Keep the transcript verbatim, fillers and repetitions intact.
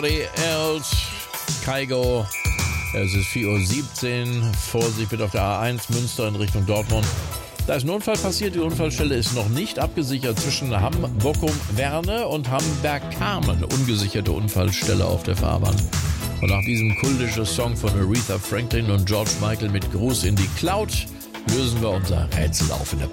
Everybody Else, Kygo. Es ist vier Uhr siebzehn. Vorsicht bitte auf der A eins Münster in Richtung Dortmund. Da ist ein Unfall passiert. Die Unfallstelle ist noch nicht abgesichert zwischen Hamm-Bockum-Werne und Hamberg-Kamen. Ungesicherte Unfallstelle auf der Fahrbahn. Und nach diesem kultischen Song von Aretha Franklin und George Michael mit Gruß in die Cloud lösen wir unser Rätsel auf in der